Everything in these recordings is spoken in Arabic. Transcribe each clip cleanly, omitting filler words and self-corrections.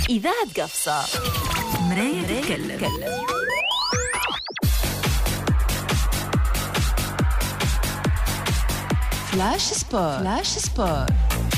إذاعة قفصة مراية تتكلم. فلاش سبور.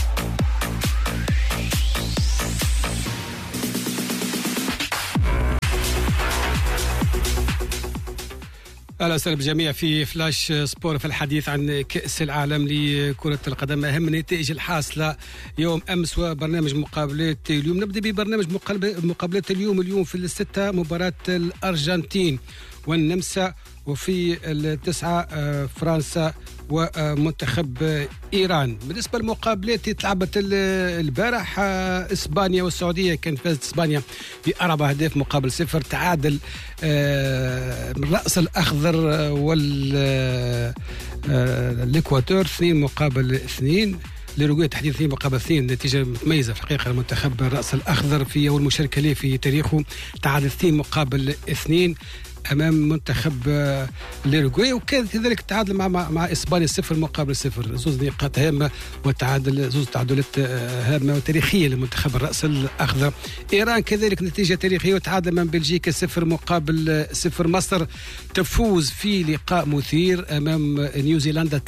أهلا وسهلا بالجميع في فلاش سبور في الحديث عن كأس العالم لكرة القدم. أهم النتائج الحاصلة يوم أمس وبرنامج مقابلات اليوم. نبدأ ببرنامج مقابلات اليوم في الستة مباراة الأرجنتين والنمسا، وفي التسعة فرنسا ومنتخب إيران. بالنسبة للمقابلات تلعبت البارح إسبانيا والسعودية، كانت فازت إسبانيا ب4 أهداف مقابل 0. تعادل الرأس الأخضر والإكوادور 2-2. الأوروغواي تحديدا 2-2، نتيجة متميزة في الحقيقة. المنتخب الرأس الأخضر في أول مشاركة له في تاريخه تعادل 2-2 امام منتخب الأوروغواي، وكان كذلك تعادل مع اسبانيا 0-0، زوز نقاط هامه وتعادل زوز تعادلات هامه وتاريخيه لمنتخب الراس الاخضر. ايران كذلك نتيجه تاريخيه وتعادل مع بلجيكا 0-0. مصر تفوز في لقاء مثير امام نيوزيلندا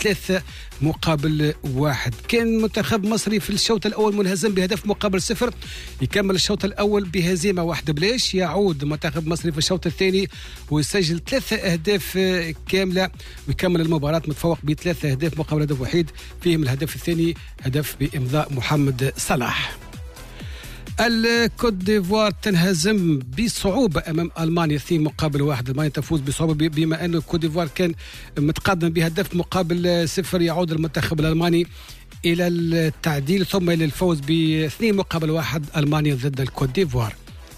3-1. كان منتخب مصري في الشوط الاول منهزم بهدف مقابل 0، يكمل الشوط الاول بهزيمه 1-0. يعود منتخب مصري في الشوط الثاني ويسجل 3 أهداف كاملة، ويكمل المباراة متفوق ب3 أهداف مقابل هدف وحيد، فيهم الهدف الثاني هدف بإمضاء محمد صلاح. الكوت ديفوار تنهزم بصعوبة أمام ألمانيا 2-1. ألمانيا تفوز بصعوبة بما أن الكوت ديفوار كان متقدم بهدف مقابل 0. يعود المنتخب الألماني إلى التعديل ثم إلى الفوز ب2-1 ألمانيا ضد الكوت ديفوار.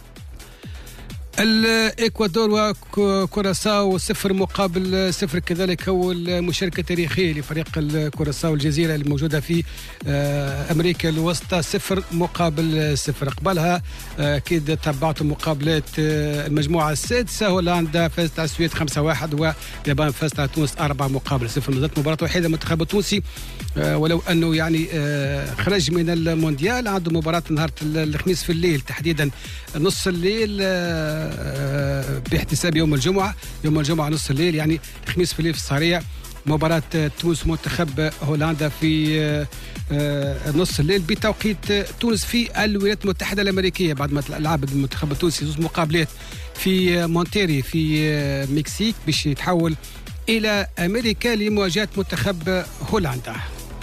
الإكوادور وكوراساو 0-0 كذلك، هو المشاركة التاريخية لفريق الكوراساو الجزيرة الموجودة في أمريكا الوسطى 0-0. قبلها أكيد تبعت مقابلات المجموعة السادسة، هولندا فازت على السويد 5-1 واليابان فازت على تونس 4-0. مازالت مباراة وحيدة المنتخب التونسي ولو أنه يعني خرج من المونديال. عنده مباراة نهار الخميس في الليل، تحديدا نص الليل باحتساب يوم الجمعة نص الليل، يعني الخميس في الليل في الصهرية مباراة تونس منتخب هولندا في نص الليل بتوقيت تونس في الولايات المتحدة الأمريكية، بعد ما لعب المنتخب التونسي 2 مقابلات في مونتيري في مكسيك باش يتحول إلى أمريكا لمواجهة منتخب هولندا.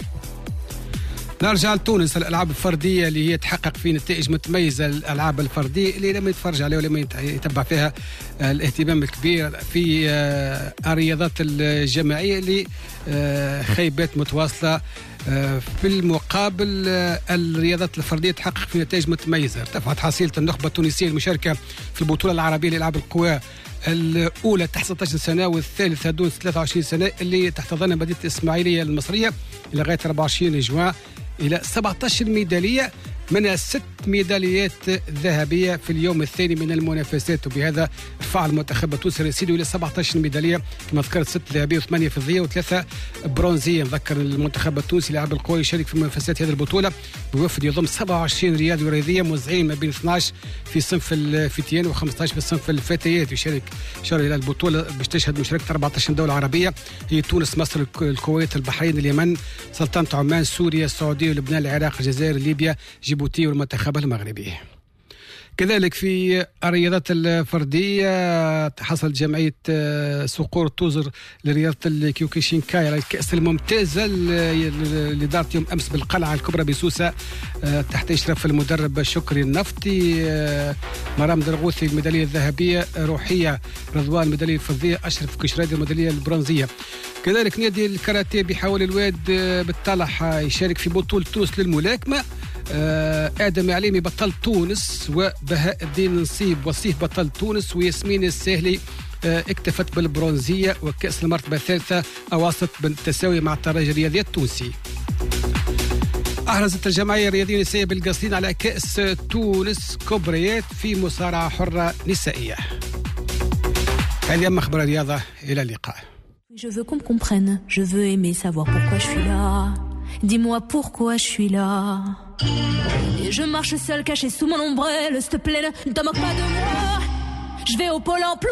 نرجع لتونس. الألعاب الفردية اللي هي تحقق في نتائج متميزة، الألعاب الفردية اللي لما يتفرج عليها ولما يتبع فيها الاهتمام الكبير في الرياضات الجماعية اللي خيبات متواصلة. في المقابل الرياضات الفردية تحقق في نتائج متميزة. ارتفعت حصيلة النخبة التونسية المشاركة في البطولة العربية لألعاب القوى الأولى تحت 16 سنة والثالثة دون 23 سنة اللي تحت ظن مدينة الإسماعيلية المصرية لغاية 24 جوان، إلى 17 ميدالية، منها 6 ميداليات ذهبية في اليوم الثاني من المنافسات، وبهذا رفع المنتخب التونسي رصيده إلى 17 ميدالية كما ذكرت، 6 ذهبية و8 فضية و3 برونزية. نذكر المنتخب التونسي لعب القوى يشارك في منافسات هذه البطولة بوفد يضم 27 رياضي ورياضية موزعين ما بين 12 في صنف الفتيان و15 في صنف الفتيات. يشارك إلى البطولة باش تشهد مشاركة 14 دولة عربية، هي تونس، مصر، الكويت، البحرين، اليمن، سلطنة عمان، سوريا، السعودية، لبنان، العراق، الجزائر، ليبيا، جيبوتي والمنتخب المغربي. كذلك في الرياضات الفردية حصل جمعية صقور توزر لرياضة الكيوكوشينكاي على الكأس الممتازة اللي دارت يوم أمس بالقلعة الكبرى بسوسة تحت إشراف المدرب شكري النفطي. مرام درغوثي الميدالية الذهبية، روحية رضوان الميدالية الفضية، أشرف كشرادي الميدالية البرونزية. كذلك نادي الكاراتيه بيحاول الواد بالطلح يشارك في بطولة تونس للملاكمة. آدم عليمي بطل تونس، وبهاء الدين نصيب وصيف بطل تونس، وياسمين الساهلي اكتفت بالبرونزية وكأس المرتبة الثالثة أواسط بالتساوي مع الترجي الرياضي التونسي. أحرزت الجمعية الرياضية النسائية بالقصرين على كأس تونس كبريات في مصارعة حرة نسائية. هذه أهم أخبار الرياضة، إلى اللقاء. Je veux qu'on me comprenne, je veux aimer savoir pourquoi je suis là. Dis-moi pourquoi je suis là. Et je marche seul caché sous mon ombrelle. S'il te plaît, ne te moque pas de moi. Je vais au pôle emploi.